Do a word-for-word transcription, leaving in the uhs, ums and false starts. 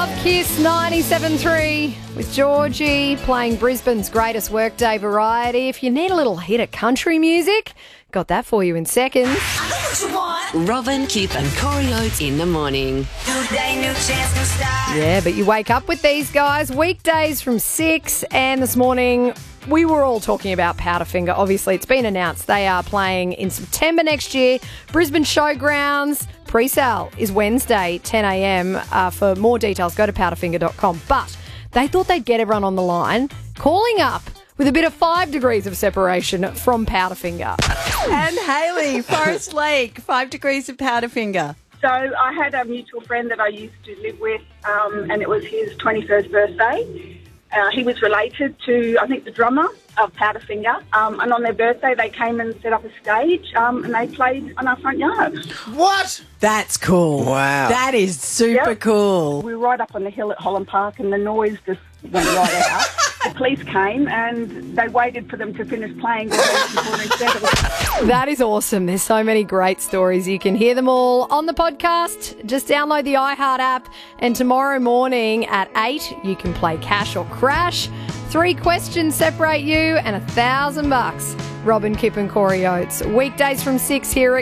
Love Kiss ninety-seven point three with Georgie playing Brisbane's greatest workday variety. If you need a little hit of country music, got that for you in seconds. Robin, Kip and Corey Oates in the morning. New day, new chance, new start. Yeah, but you wake up with these guys weekdays from six, and this morning we were all talking about Powderfinger. Obviously, it's been announced they are playing in September next year. Brisbane Showgrounds. Pre-sale is Wednesday, ten a.m. Uh, for more details, go to powderfinger dot com. But they thought they'd get everyone on the line, calling up with a bit of five degrees of separation from Powderfinger. And Hayley, Forest Lake, five degrees of Powderfinger. So I had a mutual friend that I used to live with, um, and it was his twenty-first birthday. Uh, he was related to, I think, the drummer of Powderfinger. Um, and on their birthday, they came and set up a stage, um, and they played on our front yard. What? That's cool. Wow. That is super Yep. cool. We were right up on the hill at Holland Park, and the noise just went right out. The police came, and they waited for them to finish playing before they settled. That is awesome. There's so many great stories. You can hear them all on the podcast. Just download the iHeart app, and tomorrow morning at eight, you can play Cash or Crash. Three questions separate you and a thousand bucks. Robin, Kip and Corey Oates. Weekdays from six here at